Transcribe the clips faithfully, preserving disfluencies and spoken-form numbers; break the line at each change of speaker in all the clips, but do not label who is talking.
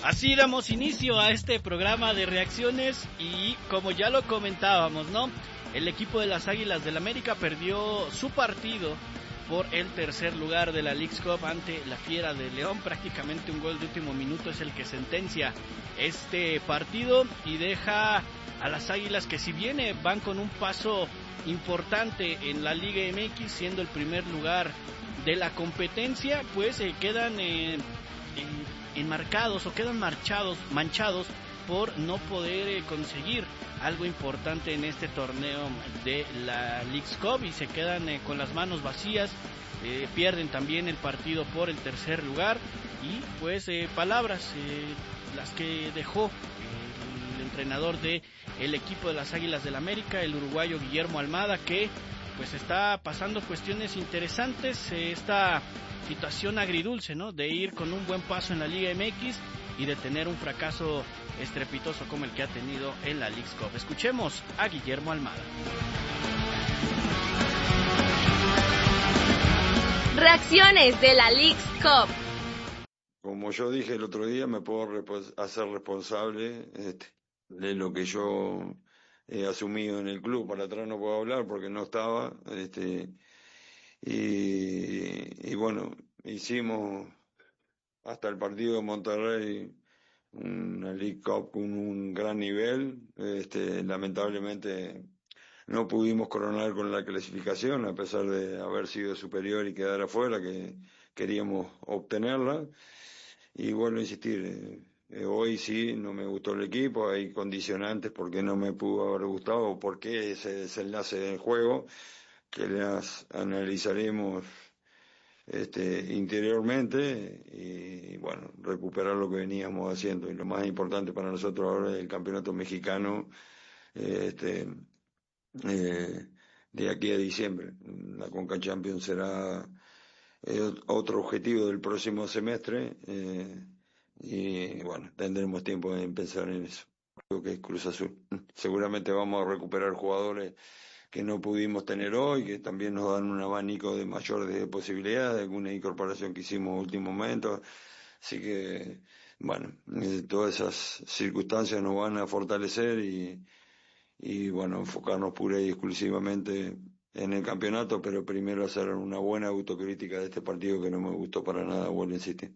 Así damos inicio a este programa de reacciones y como ya lo comentábamos, ¿no? El equipo de las Águilas del América perdió su partido por el tercer lugar de la Leagues Cup ante la Fiera de León. Prácticamente un gol de último minuto es el que sentencia este partido y deja a las Águilas que, si bien van con un paso importante en la Liga M X, siendo el primer lugar de la competencia, pues eh, quedan eh, en enmarcados o quedan marchados, manchados por no poder eh, conseguir algo importante en este torneo de la Leagues Cup y se quedan eh, con las manos vacías. Eh, pierden también el partido por el tercer lugar y pues eh, palabras eh, las que dejó eh, el entrenador de el equipo de las Águilas del América, el uruguayo Guillermo Almada, que pues está pasando cuestiones interesantes, eh, esta situación agridulce, ¿no? De ir con un buen paso en la Liga M X y de tener un fracaso estrepitoso como el que ha tenido en la Leagues Cup. Escuchemos a Guillermo Almada.
Reacciones de la Leagues Cup.
Como yo dije el otro día, me puedo repos- hacer responsable este, de lo que yo he asumido en el club. Para atrás no puedo hablar porque no estaba. Este, y, y bueno, hicimos hasta el partido de Monterrey una League Cup con un gran nivel. Este, lamentablemente no pudimos coronar con la clasificación, a pesar de haber sido superior y quedar afuera, que queríamos obtenerla. Y vuelvo a insistir, eh, eh, hoy sí no me gustó el equipo, hay condicionantes por qué no me pudo haber gustado o por qué ese desenlace del juego, que las analizaremos este, interiormente y bueno, recuperar lo que veníamos haciendo. Y lo más importante para nosotros ahora es el campeonato mexicano, eh, este, eh, de aquí a diciembre. La Conca Champions será eh, otro objetivo del próximo semestre, eh, y bueno, tendremos tiempo de pensar en eso. Creo que es Cruz Azul. Seguramente vamos a recuperar jugadores que no pudimos tener hoy, que también nos dan un abanico de mayor de posibilidades, alguna incorporación que hicimos en último momento. Así que, bueno, eh, todas esas circunstancias nos van a fortalecer y, y bueno, enfocarnos pura y exclusivamente en el campeonato, pero primero hacer una buena autocrítica de este partido que no me gustó para nada, Golden City.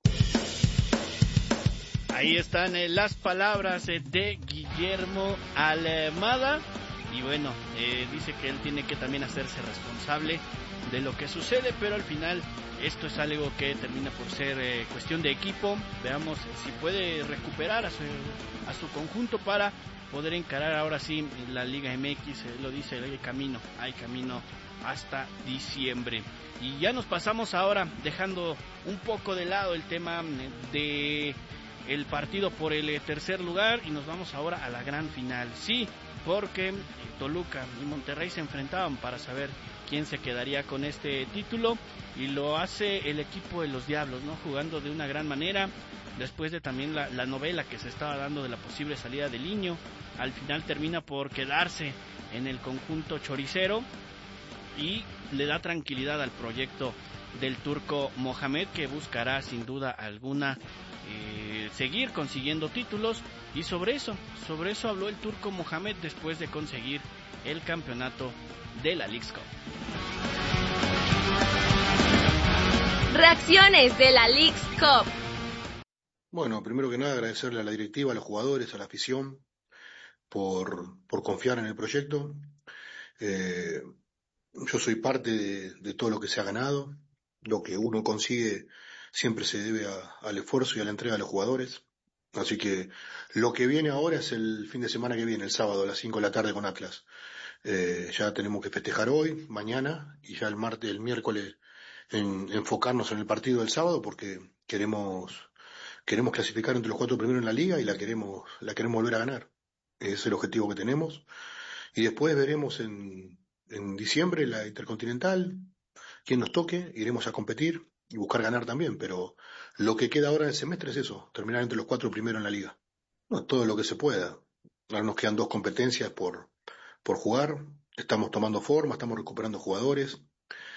Ahí están eh, las palabras eh, de Guillermo Almada. Y bueno, eh, dice que él tiene que también hacerse responsable de lo que sucede, pero al final esto es algo que termina por ser eh, cuestión de equipo. Veamos si puede recuperar a su, a su conjunto para poder encarar ahora sí la Liga M X. Eh, lo dice, hay camino, hay camino hasta diciembre. Y ya nos pasamos ahora, dejando un poco de lado el tema de el partido por el tercer lugar, y nos vamos ahora a la gran final. Sí, porque Toluca y Monterrey se enfrentaban para saber quién se quedaría con este título, y lo hace el equipo de los Diablos, ¿no? Jugando de una gran manera, después de también la, la novela que se estaba dando de la posible salida de Liño. Al final termina por quedarse en el conjunto choricero y le da tranquilidad al proyecto del turco Mohamed, que buscará sin duda alguna eh, seguir consiguiendo títulos. Y sobre eso, sobre eso habló el turco Mohamed después de conseguir el campeonato de la Leagues Cup.
Reacciones de la Leagues Cup.
Bueno, primero que nada agradecerle a la directiva, a los jugadores, a la afición por, por confiar en el proyecto. Eh, yo soy parte de, de todo lo que se ha ganado. Lo que uno consigue siempre se debe a, al esfuerzo y a la entrega de los jugadores. Así que lo que viene ahora es el fin de semana que viene, el sábado a las cinco de la tarde con Atlas. Eh, ya tenemos que festejar hoy, mañana y ya el martes, el miércoles en, enfocarnos en el partido del sábado, porque queremos queremos clasificar entre los cuatro primeros en la liga y la queremos la queremos volver a ganar. Es el objetivo que tenemos. Y después veremos en, en diciembre la Intercontinental, quién nos toque, iremos a competir y buscar ganar también, pero lo que queda ahora en el semestre es eso, terminar entre los cuatro primeros en la liga. No, todo lo que se pueda. Ahora nos quedan dos competencias por, por jugar, estamos tomando forma, estamos recuperando jugadores,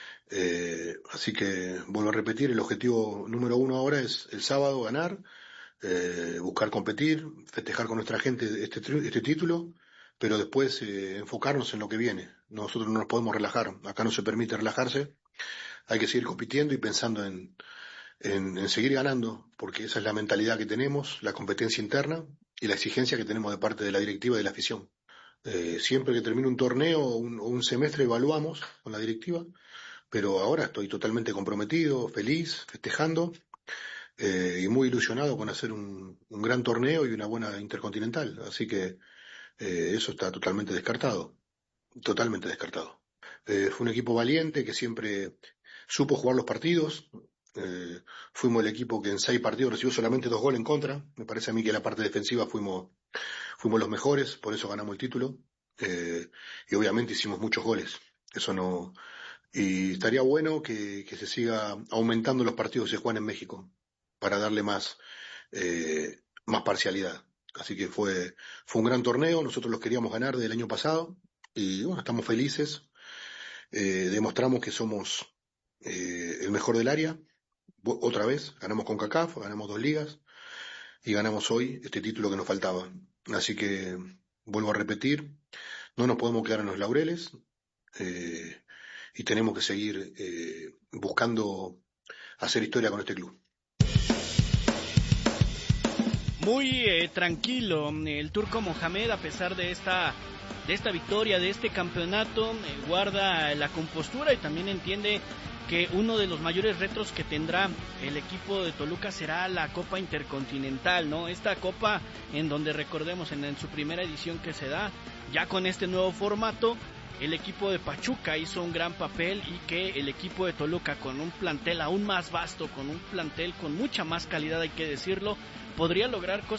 eh, así que vuelvo a repetir, el objetivo número uno ahora es el sábado ganar, eh, buscar competir, festejar con nuestra gente este, este título, pero después eh, enfocarnos en lo que viene. Nosotros no nos podemos relajar, acá no se permite relajarse, hay que seguir compitiendo y pensando en, en, en seguir ganando, porque esa es la mentalidad que tenemos, la competencia interna y la exigencia que tenemos de parte de la directiva y de la afición. Eh, siempre que termine un torneo o un, o un semestre evaluamos con la directiva, pero ahora estoy totalmente comprometido, feliz, festejando eh, y muy ilusionado con hacer un, un gran torneo y una buena intercontinental. Así que eh, eso está totalmente descartado, totalmente descartado. Eh, fue un equipo valiente que siempre supo jugar los partidos. Eh, fuimos el equipo que en seis partidos recibió solamente dos goles en contra. Me parece a mí que en la parte defensiva fuimos, fuimos los mejores, por eso ganamos el título. Eh, y obviamente hicimos muchos goles. Eso no. Y estaría bueno que, que se siga aumentando los partidos que se juegan en México para darle más, eh, más parcialidad. Así que fue, fue un gran torneo. Nosotros los queríamos ganar del año pasado y bueno, estamos felices. Eh, demostramos que somos eh, el mejor del área. Otra vez, ganamos con CONCACAF, ganamos dos ligas y ganamos hoy este título que nos faltaba. Así que, vuelvo a repetir, no nos podemos quedar en los laureles eh, y tenemos que seguir eh, buscando hacer historia con este club.
Muy eh, tranquilo el turco Mohamed, a pesar de esta de esta victoria, de este campeonato, eh, guarda la compostura y también entiende que uno de los mayores retos que tendrá el equipo de Toluca será la Copa Intercontinental, ¿no? Esta copa en donde, recordemos, en, en su primera edición que se da, ya con este nuevo formato, el equipo de Pachuca hizo un gran papel y que el equipo de Toluca, con un plantel aún más vasto, con un plantel con mucha más calidad, hay que decirlo, podría lograr cosas